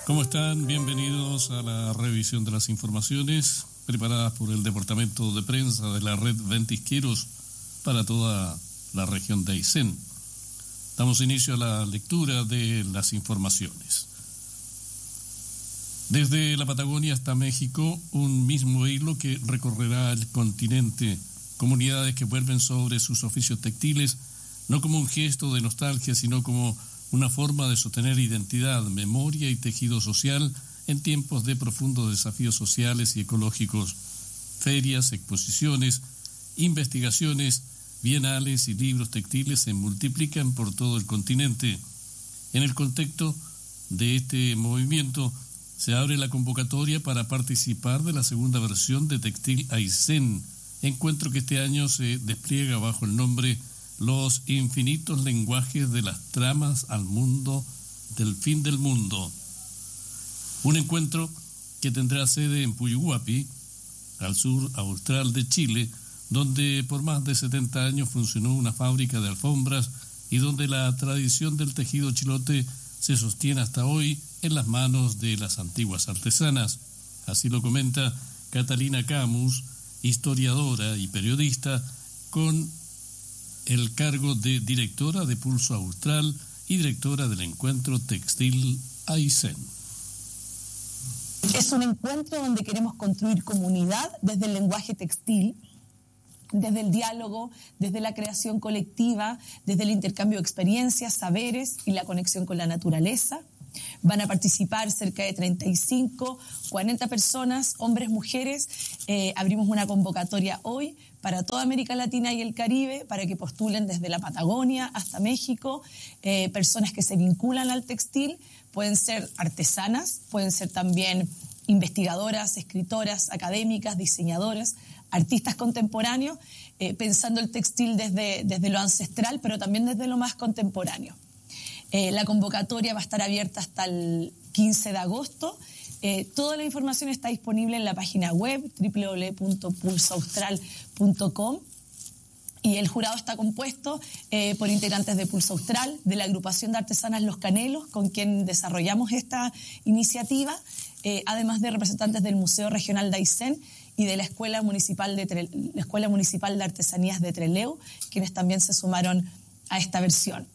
¿Cómo están? Bienvenidos a la revisión de las informaciones preparadas por el Departamento de Prensa de la Red Ventisqueros para toda la región de Aysén. Damos inicio a la lectura de las informaciones. Desde la Patagonia hasta México, un mismo hilo que recorrerá el continente. Comunidades que vuelven sobre sus oficios textiles, no como un gesto de nostalgia, sino como una forma de sostener identidad, memoria y tejido social en tiempos de profundos desafíos sociales y ecológicos. Ferias, exposiciones, investigaciones, bienales y libros textiles se multiplican por todo el continente. En el contexto de este movimiento, se abre la convocatoria para participar de la segunda versión de Textil Aysén, encuentro que este año se despliega bajo el nombre Los infinitos lenguajes de las tramas al mundo del fin del mundo. Un encuentro que tendrá sede en Puyuhuapi, al sur austral de Chile, donde por más de 70 años funcionó una fábrica de alfombras y donde la tradición del tejido chilote se sostiene hasta hoy en las manos de las antiguas artesanas. Así lo comenta Catalina Camus, historiadora y periodista, con el cargo de directora de Pulso Austral y directora del Encuentro Textil Aysén. Es un encuentro donde queremos construir comunidad desde el lenguaje textil, desde el diálogo, desde la creación colectiva, desde el intercambio de experiencias, saberes y la conexión con la naturaleza. Van a participar cerca de 35, 40 personas, hombres, mujeres. Abrimos una convocatoria hoy para toda América Latina y el Caribe para que postulen desde la Patagonia hasta México. Personas que se vinculan al textil, pueden ser artesanas, pueden ser también investigadoras, escritoras, académicas, diseñadoras, artistas contemporáneos, pensando el textil desde lo ancestral, pero también desde lo más contemporáneo. La convocatoria va a estar abierta hasta el 15 de agosto. Toda la información está disponible en la página web www.pulsoaustral.com y el jurado está compuesto por integrantes de Pulso Austral, de la agrupación de artesanas Los Canelos, con quien desarrollamos esta iniciativa, además de representantes del Museo Regional de Aysén y de la Escuela Municipal de Artesanías de Trelew, quienes también se sumaron a esta versión.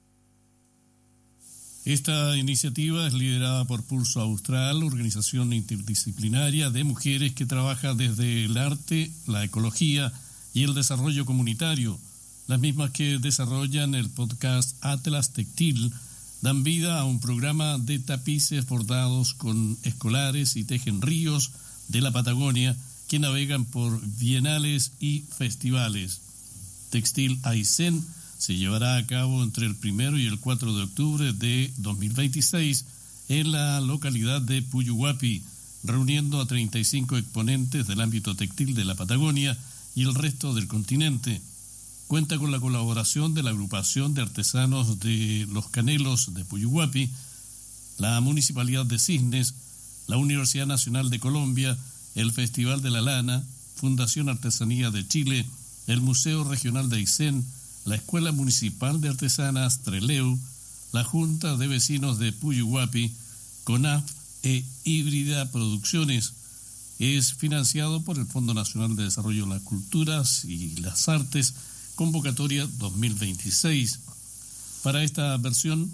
Esta iniciativa es liderada por Pulso Austral, organización interdisciplinaria de mujeres que trabaja desde el arte, la ecología y el desarrollo comunitario. Las mismas que desarrollan el podcast Atlas Textil dan vida a un programa de tapices bordados con escolares y tejen ríos de la Patagonia que navegan por bienales y festivales. Textil Aysén se llevará a cabo entre el 1 y el 4 de octubre de 2026 en la localidad de Puyuhuapi, reuniendo a 35 exponentes del ámbito textil de la Patagonia y el resto del continente. Cuenta con la colaboración de la agrupación de artesanos de Los Canelos de Puyuhuapi, la Municipalidad de Cisnes, la Universidad Nacional de Colombia, el Festival de la Lana, Fundación Artesanía de Chile, el Museo Regional de Aysén, la Escuela Municipal de Artesanas Trelew, la Junta de Vecinos de Puyuhuapi, CONAF e Híbrida Producciones. Es financiado por el Fondo Nacional de Desarrollo de las Culturas y las Artes, convocatoria 2026. Para esta versión,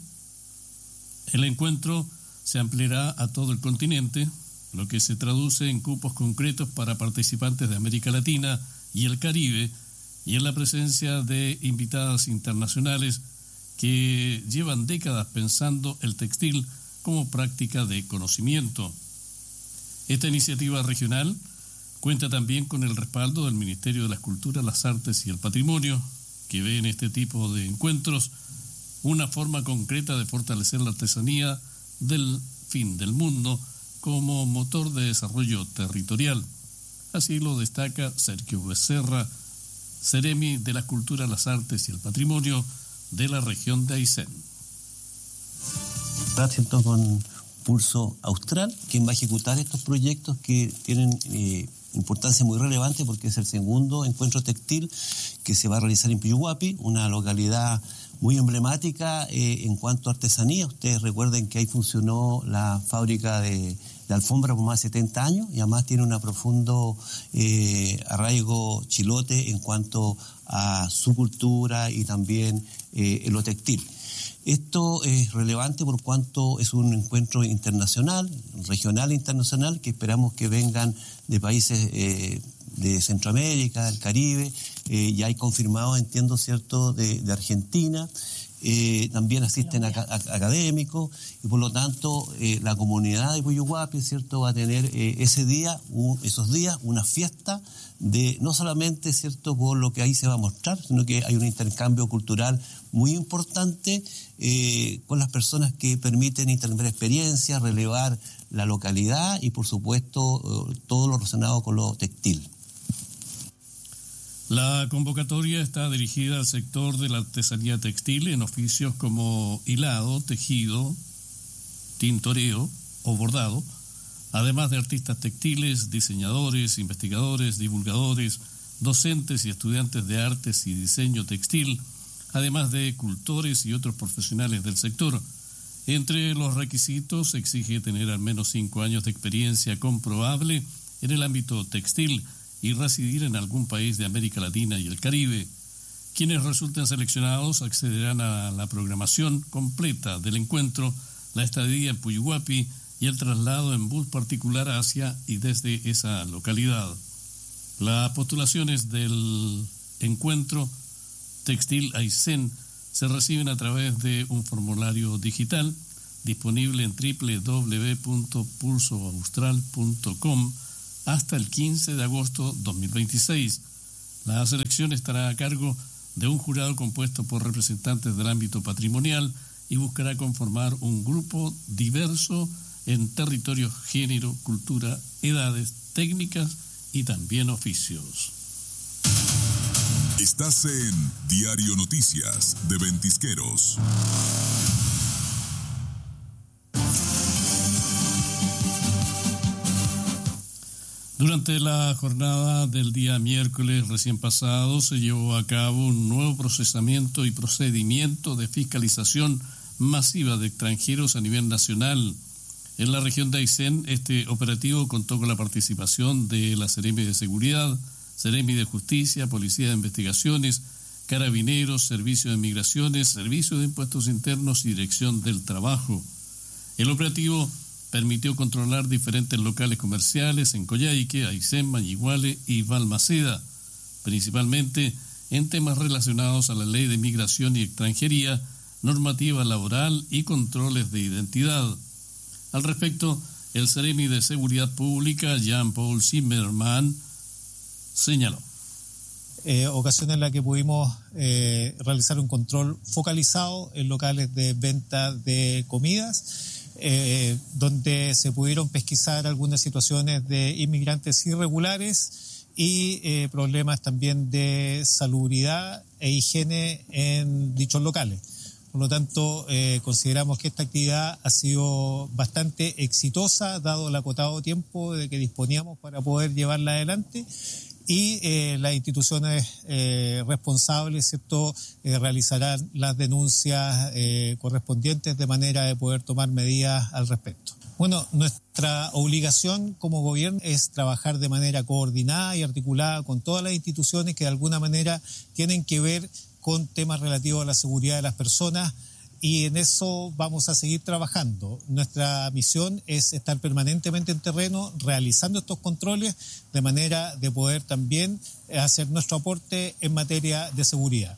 el encuentro se ampliará a todo el continente, lo que se traduce en cupos concretos para participantes de América Latina y el Caribe, y en la presencia de invitadas internacionales que llevan décadas pensando el textil como práctica de conocimiento. Esta iniciativa regional cuenta también con el respaldo del Ministerio de las Culturas, las Artes y el Patrimonio, que ve en este tipo de encuentros una forma concreta de fortalecer la artesanía del fin del mundo como motor de desarrollo territorial. Así lo destaca Sergio Becerra, Seremi de la Cultura, las Artes y el Patrimonio de la región de Aysén. Siento con Pulso Austral, quien va a ejecutar estos proyectos que tienen importancia muy relevante porque es el segundo encuentro textil que se va a realizar en Puyuhuapi, una localidad muy emblemática en cuanto a artesanía. Ustedes recuerden que ahí funcionó la fábrica de alfombra por más de 70 años y además tiene un profundo arraigo chilote en cuanto a su cultura y también en lo textil. Esto es relevante por cuanto es un encuentro internacional, regional e internacional, que esperamos que vengan de países de Centroamérica, del Caribe, ya hay confirmados, entiendo, ¿cierto?, de Argentina. También asisten académicos y por lo tanto la comunidad de Puyuhuapi, ¿cierto?, va a tener esos días una fiesta de no solamente, ¿cierto?, por lo que ahí se va a mostrar, sino que hay un intercambio cultural muy importante con las personas que permiten intercambiar experiencias, relevar la localidad y por supuesto todo lo relacionado con lo textil. La convocatoria está dirigida al sector de la artesanía textil en oficios como hilado, tejido, tintoreo o bordado, además de artistas textiles, diseñadores, investigadores, divulgadores, docentes y estudiantes de artes y diseño textil, además de cultores y otros profesionales del sector. Entre los requisitos se exige tener al menos 5 años de experiencia comprobable en el ámbito textil y residir en algún país de América Latina y el Caribe. Quienes resulten seleccionados accederán a la programación completa del encuentro, la estadía en Puyuhuapi y el traslado en bus particular hacia y desde esa localidad. Las postulaciones del encuentro Textil Aysén se reciben a través de un formulario digital disponible en www.pulsoaustral.com hasta el 15 de agosto 2026. La selección estará a cargo de un jurado compuesto por representantes del ámbito patrimonial y buscará conformar un grupo diverso en territorio, género, cultura, edades, técnicas y también oficios. Estás en Diario Noticias de Ventisqueros. Durante la jornada del día miércoles recién pasado se llevó a cabo un nuevo procesamiento y procedimiento de fiscalización masiva de extranjeros a nivel nacional. En la región de Aysén, este operativo contó con la participación de la Seremi de Seguridad, Seremi de Justicia, Policía de Investigaciones, Carabineros, Servicio de Migraciones, Servicio de Impuestos Internos y Dirección del Trabajo. El operativo permitió controlar diferentes locales comerciales en Coyhaique, Aysén, Mañiguale y Balmaceda, principalmente en temas relacionados a la Ley de Migración y Extranjería, normativa laboral y controles de identidad. Al respecto, el Seremi de Seguridad Pública, Jean-Paul Zimmermann, señaló. Ocasión en la que pudimos realizar un control focalizado en locales de venta de comidas, donde se pudieron pesquisar algunas situaciones de inmigrantes irregulares y problemas también de salubridad e higiene en dichos locales. Por lo tanto, consideramos que esta actividad ha sido bastante exitosa, dado el acotado tiempo de que disponíamos para poder llevarla adelante. Y las instituciones responsables, ¿cierto?, realizarán las denuncias correspondientes de manera de poder tomar medidas al respecto. Bueno, nuestra obligación como gobierno es trabajar de manera coordinada y articulada con todas las instituciones que de alguna manera tienen que ver con temas relativos a la seguridad de las personas, y en eso vamos a seguir trabajando. Nuestra misión es estar permanentemente en terreno realizando estos controles de manera de poder también hacer nuestro aporte en materia de seguridad.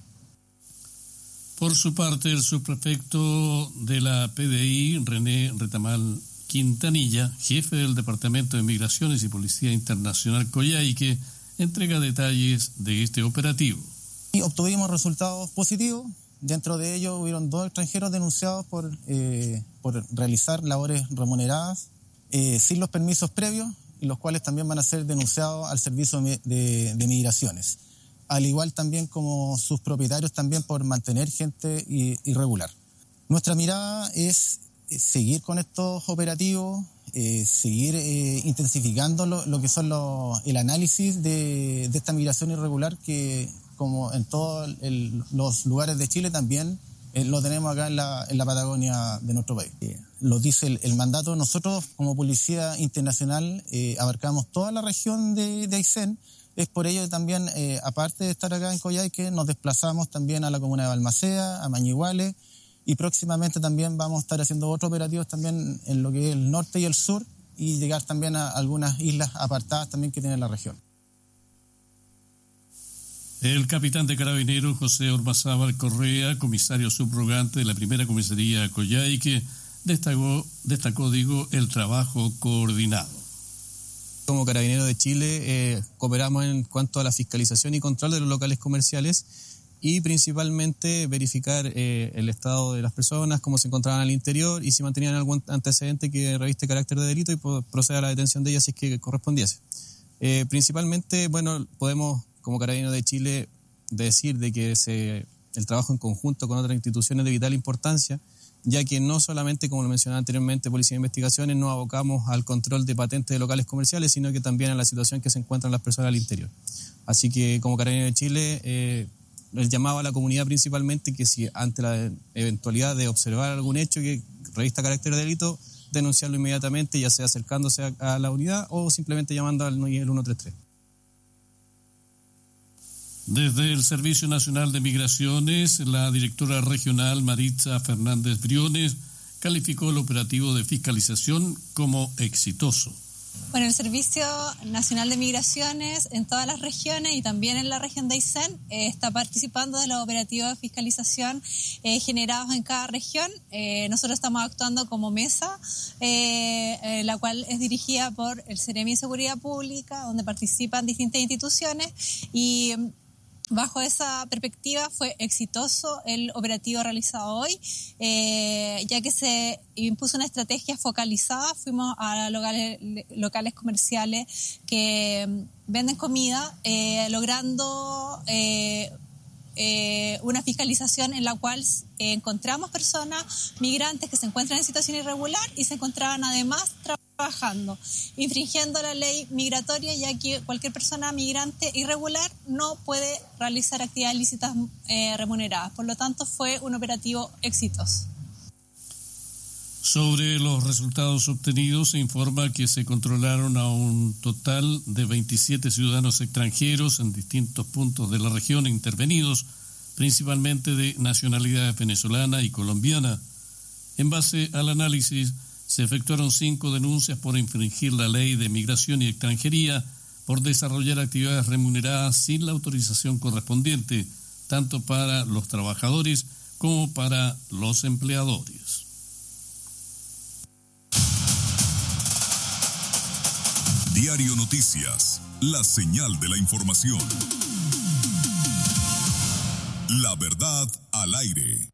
Por su parte, el subprefecto de la PDI, René Retamal Quintanilla, jefe del Departamento de Migraciones y Policía Internacional Coyhaique, entrega detalles de este operativo. Y obtuvimos resultados positivos. Dentro de ellos hubieron 2 extranjeros denunciados por realizar labores remuneradas sin los permisos previos, y los cuales también van a ser denunciados al Servicio de Migraciones, al igual también como sus propietarios también por mantener gente irregular. Nuestra mirada es seguir con estos operativos, seguir intensificando lo que son el análisis de esta migración irregular, que como en todos los lugares de Chile también lo tenemos acá en la Patagonia de nuestro país. Lo dice el mandato. Nosotros, como Policía Internacional, abarcamos toda la región de Aysén. Es por ello que también, aparte de estar acá en Coyhaique, nos desplazamos también a la comuna de Balmaceda, a Mañiguale, y próximamente también vamos a estar haciendo otros operativos también en lo que es el norte y el sur, y llegar también a algunas islas apartadas también que tiene la región. El capitán de Carabineros José Ormazábal Correa, comisario subrogante de la primera comisaría Coyhaique, destacó el trabajo coordinado. Como Carabineros de Chile cooperamos en cuanto a la fiscalización y control de los locales comerciales y principalmente verificar el estado de las personas, cómo se encontraban al interior y si mantenían algún antecedente que reviste carácter de delito y proceder a la detención de ellas si es que correspondiese. Principalmente, podemos como Carabineros de Chile decir de que el trabajo en conjunto con otras instituciones de vital importancia, ya que no solamente, como lo mencionaba anteriormente, Policía de Investigaciones, nos abocamos al control de patentes de locales comerciales, sino que también a la situación que se encuentran las personas al interior. Así que como Carabineros de Chile, el llamado a la comunidad principalmente que si ante la eventualidad de observar algún hecho que revista carácter de delito, denunciarlo inmediatamente, ya sea acercándose a la unidad o simplemente llamando al 133. Desde el Servicio Nacional de Migraciones, la directora regional Maritza Fernández Briones calificó el operativo de fiscalización como exitoso. Bueno, el Servicio Nacional de Migraciones en todas las regiones y también en la región de Aysén está participando de los operativos de fiscalización generados en cada región. Nosotros estamos actuando como mesa, la cual es dirigida por el Seremi de Seguridad Pública, donde participan distintas instituciones y bajo esa perspectiva fue exitoso el operativo realizado hoy, ya que se impuso una estrategia focalizada. Fuimos a locales comerciales que venden comida, logrando una fiscalización en la cual encontramos personas migrantes que se encuentran en situación irregular y se encontraban además trabajando, infringiendo la ley migratoria, ya que cualquier persona migrante irregular no puede realizar actividades ilícitas remuneradas. Por lo tanto, fue un operativo exitoso. Sobre los resultados obtenidos, se informa que se controlaron a un total de 27 ciudadanos extranjeros en distintos puntos de la región intervenidos, principalmente de nacionalidades venezolana y colombiana. En base al análisis, se efectuaron 5 denuncias por infringir la ley de migración y extranjería por desarrollar actividades remuneradas sin la autorización correspondiente, tanto para los trabajadores como para los empleadores. Diario Noticias, la señal de la información. La verdad al aire.